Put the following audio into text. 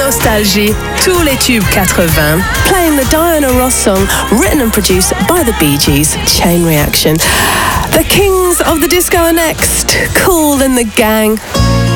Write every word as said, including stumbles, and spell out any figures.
Nostalgie, tous les tubes quatre-vingts, playing the Diana Ross song written and produced by the Bee Gees, Chain Reaction. The kings of the disco are next, Kool and the Gang.